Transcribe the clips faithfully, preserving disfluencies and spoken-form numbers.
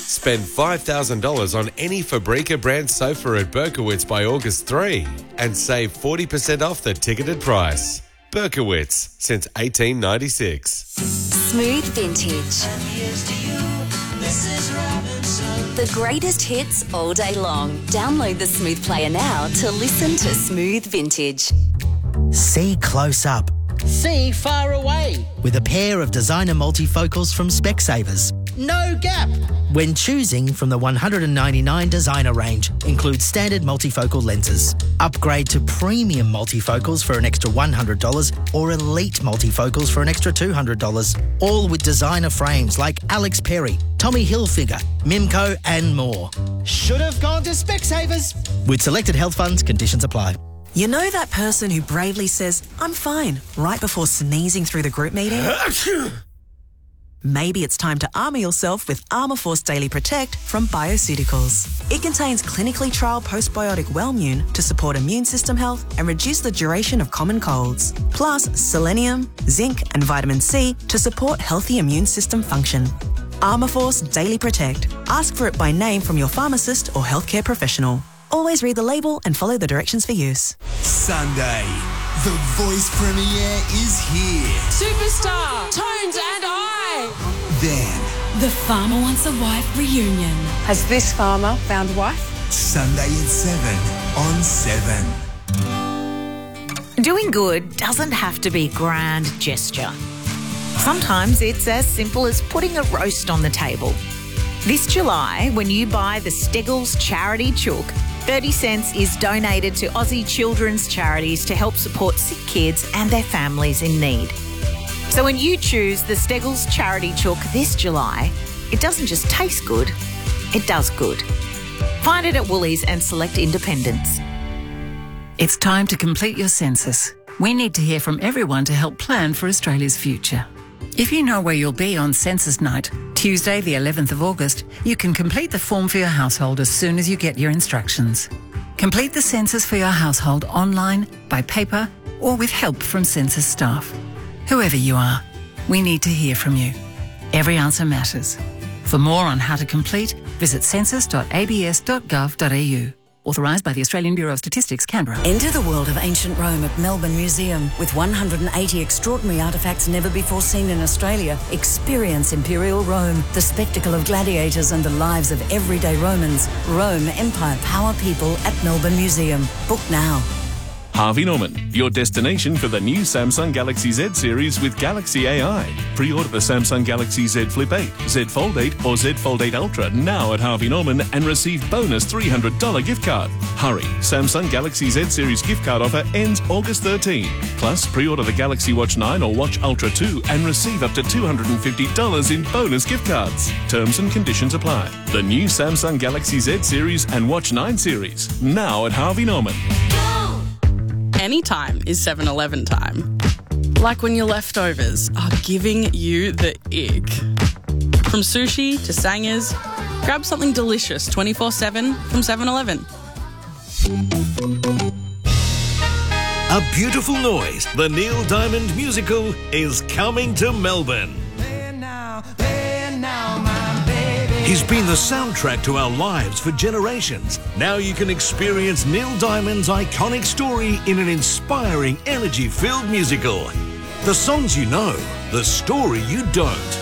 Spend five thousand dollars on any Fabrica brand sofa at Berkowitz by August third and save forty percent off the ticketed price. Berkowitz, since eighteen ninety-six. Smooth Vintage. The greatest hits all day long. Download the Smooth Player now to listen to Smooth Vintage. See close up. See far away. With a pair of designer multifocals from Specsavers. No gap. When choosing from the one hundred ninety-nine designer range, includes standard multifocal lenses. Upgrade to premium multifocals for an extra one hundred dollars or elite multifocals for an extra two hundred dollars. All with designer frames like Alex Perry, Tommy Hilfiger, Mimco and more. Should have gone to Specsavers. With selected health funds, conditions apply. You know that person who bravely says, "I'm fine," right before sneezing through the group meeting? Maybe it's time to armour yourself with Armourforce Daily Protect from Bioceuticals. It contains clinically trialled postbiotic Wellmune to support immune system health and reduce the duration of common colds. Plus selenium, zinc and vitamin C to support healthy immune system function. Armourforce Daily Protect. Ask for it by name from your pharmacist or healthcare professional. Always read the label and follow the directions for use. Sunday, The Voice premiere is here. Superstar, Tones and I. Then, The Farmer Wants a Wife reunion. Has this farmer found a wife? Sunday at seven on seven. Doing good doesn't have to be grand gesture. Sometimes it's as simple as putting a roast on the table. This July, when you buy the Steggles Charity Chook, thirty cents is donated to Aussie children's charities to help support sick kids and their families in need. So when you choose the Steggles Charity Chook this July, it doesn't just taste good, it does good. Find it at Woolies and select independents. It's time to complete your census. We need to hear from everyone to help plan for Australia's future. If you know where you'll be on census night, Tuesday the eleventh of August, you can complete the form for your household as soon as you get your instructions. Complete the census for your household online, by paper, or with help from census staff. Whoever you are, we need to hear from you. Every answer matters. For more on how to complete, visit census dot a b s dot gov dot a u. Authorised by the Australian Bureau of Statistics, Canberra. Enter the world of ancient Rome at Melbourne Museum. With one hundred eighty extraordinary artefacts never before seen in Australia, experience Imperial Rome, the spectacle of gladiators and the lives of everyday Romans. Rome, Empire, Power, People at Melbourne Museum. Book now. Harvey Norman, your destination for the new Samsung Galaxy Z series with Galaxy A I. Pre-order the Samsung Galaxy Z Flip eight, Z Fold eight or Z Fold eight Ultra now at Harvey Norman and receive bonus three hundred dollars gift card. Hurry, Samsung Galaxy Z series gift card offer ends August thirteenth. Plus, pre-order the Galaxy Watch nine or Watch Ultra two and receive up to two hundred fifty dollars in bonus gift cards. Terms and conditions apply. The new Samsung Galaxy Z series and Watch nine series now at Harvey Norman. Anytime is seven eleven time. Like when your leftovers are giving you the ick. From sushi to sangers, grab something delicious twenty-four seven from seven eleven. A Beautiful Noise, the Neil Diamond musical, is coming to Melbourne. He's been the soundtrack to our lives for generations. Now you can experience Neil Diamond's iconic story in an inspiring, energy-filled musical. The songs you know, the story you don't.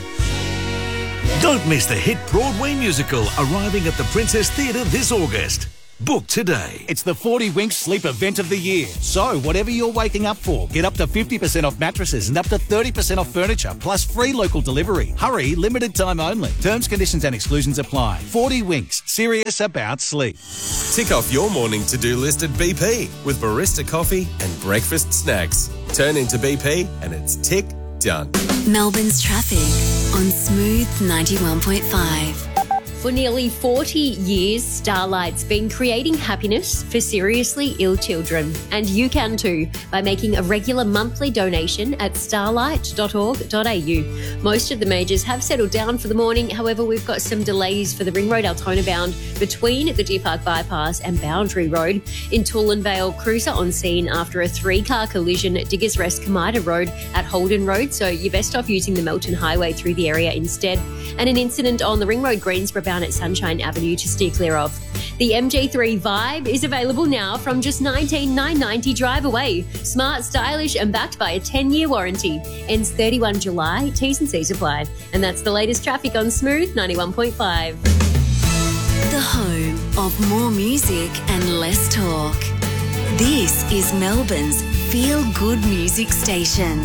Don't miss the hit Broadway musical arriving at the Princess Theatre this August. Book today. It's the forty Winks Sleep Event of the Year. So, whatever you're waking up for, get up to fifty percent off mattresses and up to thirty percent off furniture, plus free local delivery. Hurry, limited time only. Terms, conditions and exclusions apply. forty Winks, serious about sleep. Tick off your morning to-do list at B P with barista coffee and breakfast snacks. Turn into B P and it's tick done. Melbourne's traffic on Smooth ninety-one point five. For nearly forty years, Starlight's been creating happiness for seriously ill children. And you can too by making a regular monthly donation at starlight dot org dot a u. Most of the majors have settled down for the morning. However, we've got some delays for the Ring Road Altona bound between the Deer Park Bypass and Boundary Road. In Toolanvale, crews are on scene after a three-car collision at Diggers Rest Kamida Road at Holden Road, so you're best off using the Melton Highway through the area instead. And an incident on the Ring Road Greensboro bound at Sunshine Avenue to steer clear of. The M G three Vibe is available now from just nineteen thousand nine hundred ninety dollars drive away. Smart, stylish and backed by a ten-year warranty. Ends thirty-first of July. T's and C's apply. And that's the latest traffic on Smooth ninety-one point five. The home of more music and less talk. This is Melbourne's feel-good music station.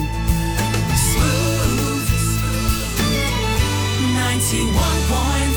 ninety-one point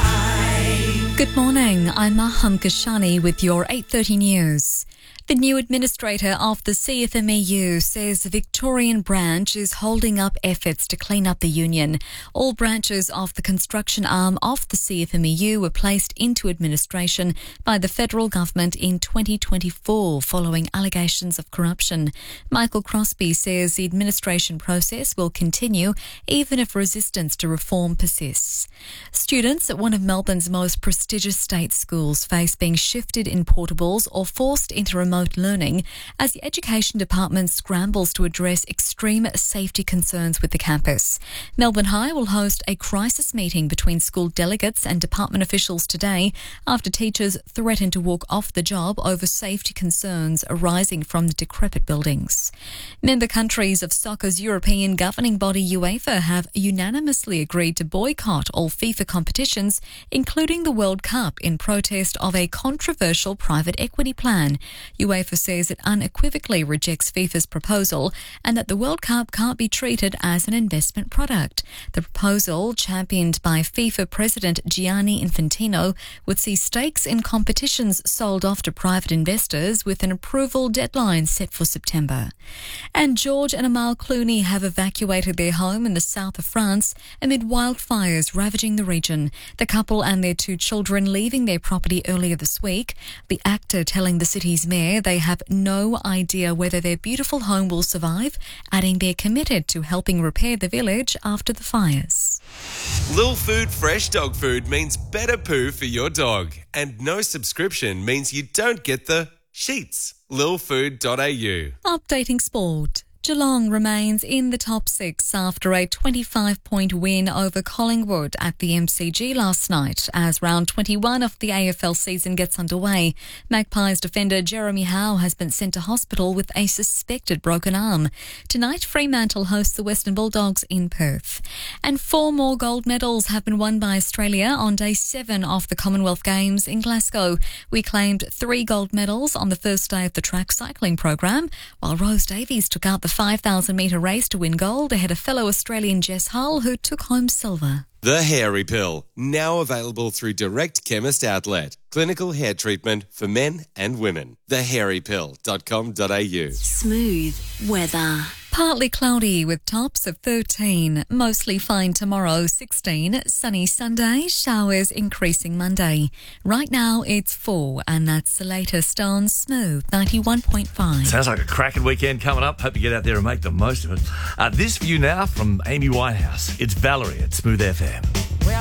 five. Good morning, I'm Maham Kashani with your eight thirty news. The new administrator of the C F M E U says the Victorian branch is holding up efforts to clean up the union. All branches of the construction arm of the C F M E U were placed into administration by the federal government in twenty twenty-four following allegations of corruption. Michael Crosby says the administration process will continue even if resistance to reform persists. Students at one of Melbourne's most prestigious state schools face being shifted in portables or forced into remote learning as the Education Department scrambles to address extreme safety concerns with the campus. Melbourne High will host a crisis meeting between school delegates and department officials today after teachers threatened to walk off the job over safety concerns arising from the decrepit buildings. Member countries of soccer's European governing body UEFA have unanimously agreed to boycott all FIFA competitions, including the World Cup, in protest of a controversial private equity plan. UEFA says it unequivocally rejects FIFA's proposal and that the World Cup can't be treated as an investment product. The proposal, championed by FIFA President Gianni Infantino, would see stakes in competitions sold off to private investors with an approval deadline set for September. And George and Amal Clooney have evacuated their home in the south of France amid wildfires ravaging the region. The couple and their two children leaving their property earlier this week. The actor telling the city's mayor they have no idea whether their beautiful home will survive, adding they're committed to helping repair the village after the fires. Lil Food Fresh Dog Food means better poo for your dog. And no subscription means you don't get the sheets. lil food dot a u. Updating sport. Geelong remains in the top six after a twenty-five point win over Collingwood at the M C G last night as round twenty-one of the A F L season gets underway. Magpies defender Jeremy Howe has been sent to hospital with a suspected broken arm. Tonight, Fremantle hosts the Western Bulldogs in Perth. And four more gold medals have been won by Australia on day seven of the Commonwealth Games in Glasgow. We claimed three gold medals on the first day of the track cycling program, while Rose Davies took out the five thousand metre race to win gold ahead of fellow Australian Jess Hull, who took home silver. The Hairy Pill, now available through Direct Chemist Outlet. Clinical hair treatment for men and women. the hairy pill dot com dot a u. Smooth weather. Partly cloudy with tops of thirteen. Mostly fine tomorrow, sixteen. Sunny Sunday, showers increasing Monday. Right now it's four, and that's the latest on Smooth ninety-one point five. Sounds like a cracking weekend coming up. Hope you get out there and make the most of it. Uh, this view now from Amy Winehouse. It's Valerie at Smooth F M.